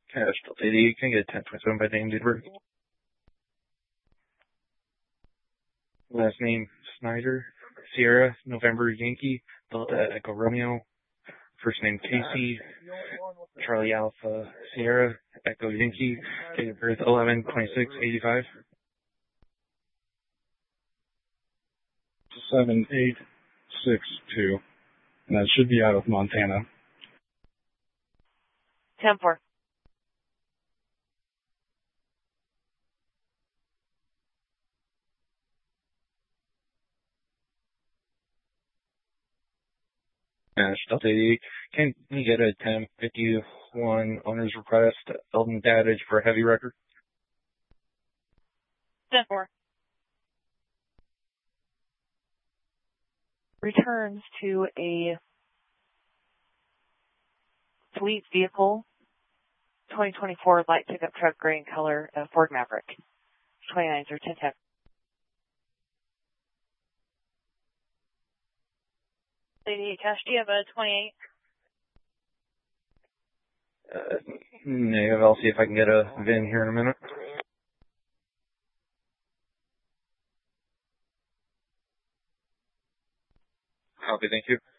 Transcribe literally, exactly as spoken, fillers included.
Cash Delta eighty-eight, can I get a ten twenty-seven by name, date of birth? Last name, Snyder. Sierra, November, Yankee, Delta Echo Romeo. First name, Casey. Charlie Alpha, Sierra, Echo Yankee. Date of birth, eleven twenty-six eighty-five. seven eight six two. And that should be out of Montana. ten four. Cash Delta eighty-eight, can you get a ten fifty-one owner's request, Eldon Daddage for a heavy record? ten four. Returns to a fleet vehicle, twenty twenty-four light pickup truck, gray in color, uh, Ford Maverick. twenty-nines or ten ten. eighty-eight cash, do you have a twenty-eight? Uh, negative. I'll see if I can get a V I N here in a minute. Copy, thank you.